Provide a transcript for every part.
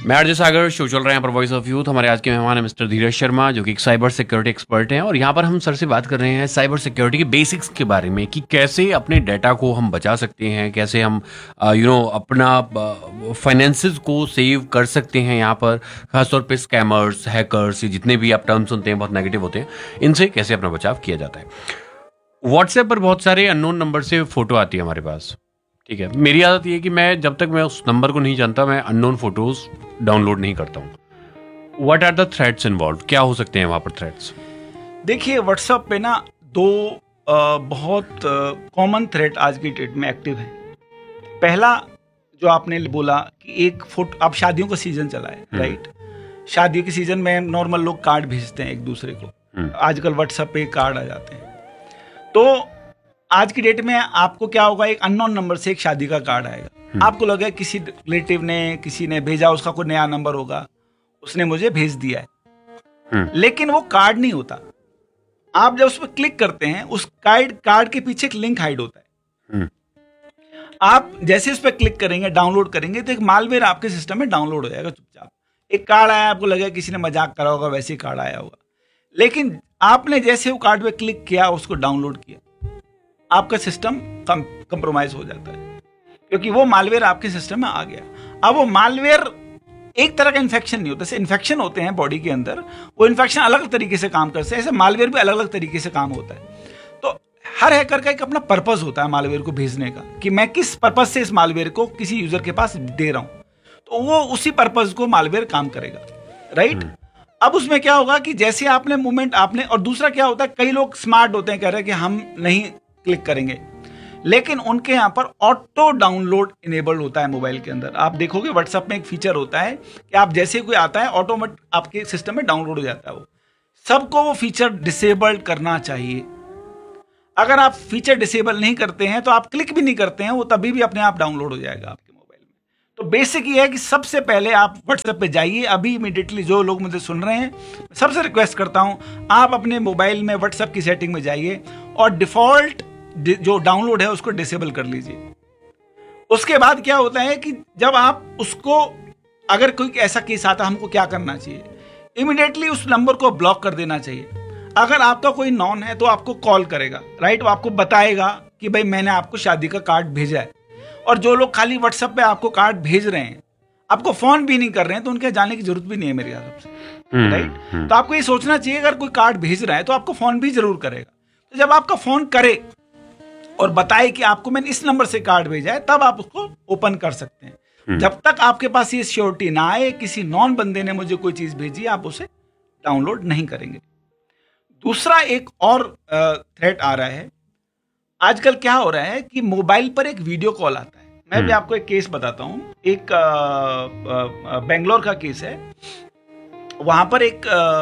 मैं आरजे सागर, शो चल रहे हैं पर वॉइस ऑफ यूथ। हमारे आज के मेहमान हैं मिस्टर धीरज शर्मा, जो कि एक साइबर सिक्योरिटी एक्सपर्ट हैं, और यहाँ पर हम सर से बात कर रहे हैं साइबर सिक्योरिटी के बेसिक्स के बारे में कि कैसे अपने डाटा को हम बचा सकते हैं, कैसे हम अपना फाइनेंसेस को सेव कर सकते हैं। यहाँ पर खासतौर पे स्कैमर्स, हैकर्स, जितने भी आप टर्म सुनते हैं बहुत नेगेटिव होते हैं, इनसे कैसे अपना बचाव किया जाता है। व्हाट्सएप पर बहुत सारे अननोन नंबर से फोटो आती है हमारे पास, ठीक है। मेरी आदत ये है कि मैं जब तक मैं उस नंबर को नहीं जानता, मैं अननोन फोटोज डाउनलोड नहीं करता हूँ। What are the threats involve? क्या हो सकते हैं वहाँ पर थ्रेट्स? देखिए, व्हाट्सएप पे ना दो बहुत कॉमन थ्रेट आज की डेट में एक्टिव है। पहला जो आपने बोला कि एक फोटो, अब शादियों का सीजन चला है, राइट। शादी के सीजन में नॉर्मल लोग कार्ड भेजते हैं एक दूसरे को, आजकल व्हाट्सएप पे कार्ड आ जाते हैं। तो आज की डेट में आपको क्या होगा, एक अननोन नंबर से एक शादी का कार्ड आएगा। आपको लगा किसी रिलेटिव ने, किसी ने भेजा, उसका कोई नया नंबर होगा, उसने मुझे भेज दिया है। लेकिन वो कार्ड नहीं होता। आप जब उस पर क्लिक करते हैं, उस कार्ड के पीछे एक लिंक हाइड होता है। आप जैसे उस पर क्लिक करेंगे, डाउनलोड करेंगे, तो एक मालवेयर आपके सिस्टम में डाउनलोड हो जाएगा चुपचाप। एक कार्ड आया, आपको लगा किसी ने मजाक करा होगा, वैसे ही कार्ड आया होगा। लेकिन आपने जैसे वो कार्ड पे क्लिक किया, उसको डाउनलोड किया, आपका सिस्टम कंप्रोमाइज हो जाता है, क्योंकि वो मालवेयर आपके सिस्टम में आ गया। अब वो मालवेयर एक तरह का इन्फेक्शन नहीं होता। जैसे इन्फेक्शन होते हैं बॉडी के अंदर, वो इन्फेक्शन अलग अलग तरीके से काम करते हैं, ऐसे मालवेयर भी अलग अलग तरीके से काम होता है। तो हर हैकर का एक अपना पर्पस होता है मालवेयर को भेजने का, कि मैं किस पर्पज से इस मालवेयर को किसी यूजर के पास दे रहा हूं, तो वो उसी पर्पज को मालवेयर काम करेगा, राइट। अब उसमें क्या होगा कि जैसे आपने मूवमेंट आपने, और दूसरा क्या होता है, कई लोग स्मार्ट होते हैं, कह रहे हैं कि हम नहीं क्लिक करेंगे, लेकिन उनके यहां पर ऑटो डाउनलोड इनेबल्ड होता है मोबाइल के अंदर। आप देखोगे व्हाट्सएप में एक फीचर होता है कि आप जैसे कोई आता है, ऑटोमेटिक आपके सिस्टम में डाउनलोड हो जाता है। वो सबको वो फीचर डिसेबल्ड करना चाहिए। अगर आप फीचर डिसेबल नहीं करते हैं, तो आप क्लिक भी नहीं करते हैं, वो तभी भी अपने आप डाउनलोड हो जाएगा आपके मोबाइल में। तो बेसिक ये है कि सबसे पहले आप व्हाट्सएप पे जाइए अभी इमीडिएटली। जो लोग मुझे सुन रहे हैं, सबसे रिक्वेस्ट करता हूं, आप अपने मोबाइल में व्हाट्सएप की सेटिंग में जाइए और डिफॉल्ट जो डाउनलोड है उसको डिसेबल कर लीजिए। उसके बाद क्या होता है कि जब आप उसको, अगर कोई ऐसा केस आता है, हमको क्या करना चाहिए, इमीडिएटली उस नंबर को ब्लॉक कर देना चाहिए। अगर आपका कोई नॉन है तो आपको कॉल करेगा, राइट, वो आपको बताएगा कि भाई मैंने आपको शादी का कार्ड भेजा है। और जो लोग खाली व्हाट्सएप पे आपको कार्ड भेज रहे हैं, आपको फोन भी नहीं कर रहे हैं, तो उनके जाने की जरूरत भी नहीं है मेरे हिसाब से, राइट। तो आपको ये सोचना चाहिए, अगर कोई कार्ड भेज रहा है तो आपको फोन भी जरूर करेगा। तो जब आपका फोन करे और बताए कि आपको मैंने इस नंबर से कार्ड भेजा है, तब आप उसको ओपन कर सकते हैं। जब तक आपके पास ये श्योरिटी ना आए, किसी नॉन बंदे ने मुझे कोई चीज भेजी, आप उसे डाउनलोड नहीं करेंगे। दूसरा एक और थ्रेट आ रहा है। आजकल क्या हो रहा है कि मोबाइल पर एक वीडियो कॉल आता है। मैं भी आपको एक केस बताता हूं। एक बेंगलोर का केस है। वहां पर एक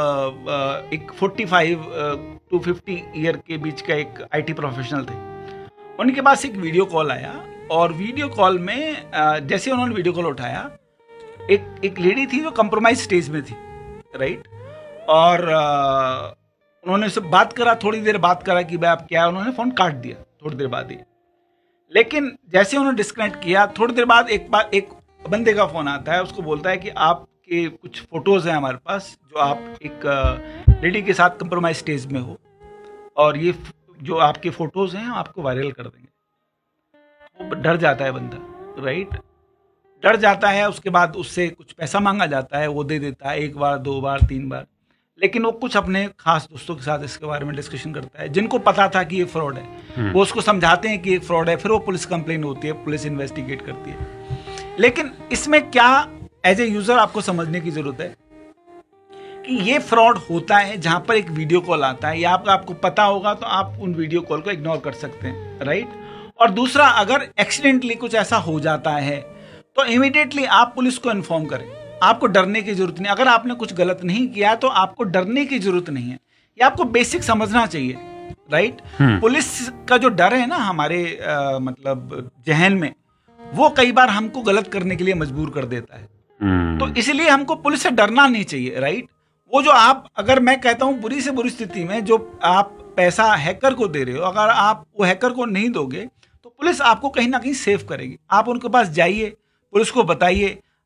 45 टू 50 ईयर के बीच का एक आईटी प्रोफेशनल थे। उनके पास एक वीडियो कॉल आया, और वीडियो कॉल में जैसे उन्होंने वीडियो कॉल उठाया, एक लेडी थी जो कंप्रोमाइज स्टेज में थी, राइट। और उन्होंने उससे बात करा, थोड़ी देर बात करा कि भाई आप क्या, उन्होंने फोन काट दिया थोड़ी देर बाद ही। लेकिन जैसे उन्होंने डिस्कनेक्ट किया, थोड़ी देर बाद एक बंदे का फोन आता है, उसको बोलता है कि आपके कुछ फोटोज हैं हमारे पास, जो आप एक लेडी के साथ कंप्रोमाइज स्टेज में हो, और ये जो आपके फोटोज हैं आपको वायरल कर देंगे। वो डर जाता है बंदा, राइट, डर जाता है। उसके बाद उससे कुछ पैसा मांगा जाता है, वो दे देता है, 1 बार 2 बार 3 बार। लेकिन वो कुछ अपने खास दोस्तों के साथ इसके बारे में डिस्कशन करता है, जिनको पता था कि ये फ्रॉड है। वो उसको समझाते हैं कि ये फ्रॉड है, फिर वो पुलिस कंप्लेन होती है, पुलिस इन्वेस्टिगेट करती है। लेकिन इसमें क्या एज ए यूजर आपको समझने की जरूरत है कि ये फ्रॉड होता है जहां पर एक वीडियो कॉल आता है, या आपको पता होगा तो आप उन वीडियो कॉल को इग्नोर कर सकते हैं, राइट। और दूसरा, अगर एक्सीडेंटली कुछ ऐसा हो जाता है तो इमीडिएटली आप पुलिस को इन्फॉर्म करें। आपको डरने की जरूरत नहीं। अगर आपने कुछ गलत नहीं किया तो आपको डरने की जरूरत नहीं है। ये आपको बेसिक समझना चाहिए, राइट। पुलिस का जो डर है ना हमारे मतलब जहन में, वो कई बार हमको गलत करने के लिए मजबूर कर देता है। तो इसलिए हमको पुलिस से डरना नहीं चाहिए, राइट। वो जो आप, अगर मैं कहता हूं बुरी से बुरी स्थिति में जो आप पैसा हैकर को दे रहे हो, अगर आप वो हैकर को नहीं दोगे तो पुलिस आपको कहीं ना कहीं सेव करेगी। आप उनके पास जाइए, पुलिस को बताइए,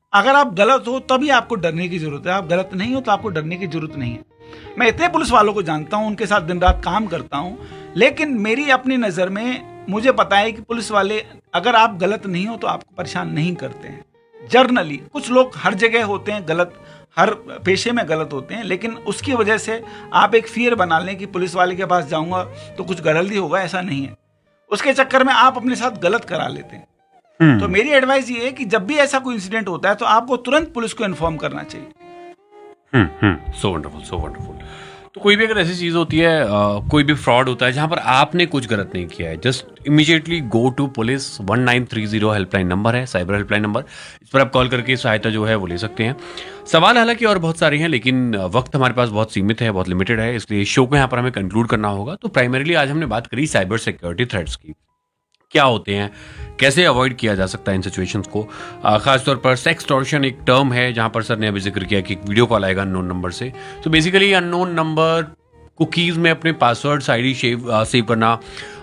अगर आप गलत हो तभी आपको डरने की जरूरत है, आप गलत नहीं हो तो आपको डरने की जरूरत नहीं है। मैं इतने पुलिस वालों को जानता हूं, उनके साथ दिन रात काम करता हूं, लेकिन मेरी अपनी नज़र में मुझे पता है कि पुलिस वाले अगर आप गलत नहीं हो तो आपको परेशान नहीं करते हैं। जर्नली कुछ लोग हर जगह होते हैं गलत, हर पेशे में गलत होते हैं, लेकिन उसकी वजह से आप एक फियर बना लें कि पुलिस वाले के पास जाऊंगा तो कुछ गलत ही होगा, ऐसा नहीं है। उसके चक्कर में आप अपने साथ गलत करा लेते हैं। तो मेरी एडवाइस ये है कि जब भी ऐसा कोई इंसिडेंट होता है तो आपको तुरंत पुलिस को इन्फॉर्म करना चाहिए। So wonderful, so wonderful. तो कोई भी अगर ऐसी चीज होती है, कोई भी फ्रॉड होता है जहां पर आपने कुछ गलत नहीं किया है, just immediately go to police. 1930 helpline number है, साइबर हेल्पलाइन नंबर। इस पर आप कॉल करके सहायता जो है वो ले सकते हैं। सवाल हालांकि और बहुत सारे हैं, लेकिन वक्त हमारे पास बहुत सीमित है, बहुत लिमिटेड है, इसलिए शो को यहाँ पर हमें कंक्लूड करना होगा। तो प्राइमरीली आज हमने बात करी साइबर सिक्योरिटी थ्रेट्स की, क्या होते हैं, कैसे अवॉइड किया जा सकता है इन सिचुएशंस को। खासतौर पर सेक्सटॉर्शन एक टर्म है जहां पर सर ने अभी जिक्र किया कि एक वीडियो कॉल आएगा अननोन नंबर से। तो बेसिकली अननोन नंबर कुकीज़ में अपने पासवर्ड आईडी सेव करना,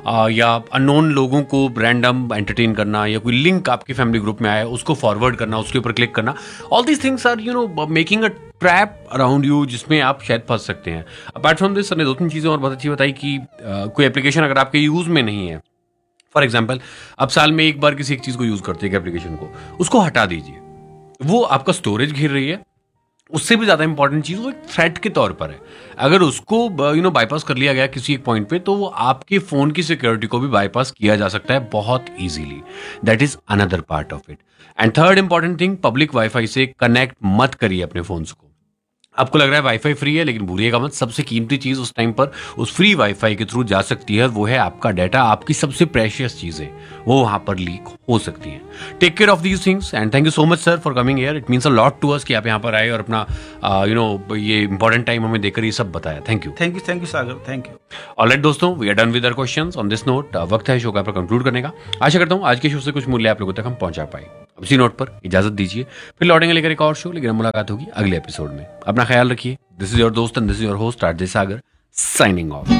या अननोन लोगों को रैंडम एंटरटेन करना, या कोई लिंक आपके फैमिली ग्रुप में आया उसको फॉरवर्ड करना, उसके ऊपर क्लिक करना, all these things are making a trap around you जिसमें आप शायद फंस सकते हैं। अपार्ट फ्रॉम दिस सर ने 2-3 चीज़ें और बहुत अच्छी बताई कि कोई एप्लीकेशन अगर आपके यूज़ में नहीं है, फॉर एग्जाम्पल आप साल में एक बार किसी एक चीज को यूज करते हैं एप्लीकेशन को, उसको हटा दीजिए। वो आपका स्टोरेज घेर रही है। उससे भी ज्यादा इंपॉर्टेंट चीज वो एक थ्रेट के तौर पर है। अगर उसको बाईपास कर लिया गया किसी एक पॉइंट पे, तो वो आपके फोन की सिक्योरिटी को भी बाईपास किया जा सकता है बहुत easily. That is another part of it. And third important thing, public wifi से कनेक्ट मत करिए अपने फोन्स को। आपको लग रहा है वाईफाई फ्री है, लेकिन भूलिएगा मत, सबसे कीमती चीज उस टाइम पर उस फ्री वाईफाई के थ्रू जा सकती है, वो है आपका डाटा। आपकी सबसे प्रेशियस चीजें वो वहां पर लीक हो सकती हैं। Take care of these things and thank you so much sir for coming here. It means a lot to us कि आप यहाँ पर आए और अपना ये इंपॉर्टेंट टाइम हमें देकर ये सब बताया। Thank you Sagar, thank you. Alright दोस्तों, we are done with our questions on this note. वक्त है शो का कंक्लूड करने का। आशा करता हूँ आज के शो से कुछ मूल्य आप लोगों तक हम पहुंचा पाए। अब इसी नोट पर इजाजत दीजिए, फिर लौटेंगे लेकर एक और शो, लेकिन मुलाकात होगी अगले एपिसोड में। अपना ख्याल रखिए। दिस इज योर दोस्त and this is your host RJ Sagar, signing off.